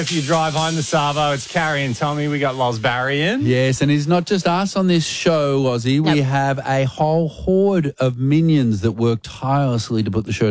If you drive home the Savo, it's Carrie and Tommy. We got Loz Barry in. Yes, and it's not just us on this show, Ozzy. We have a whole horde of minions that work tirelessly to put the show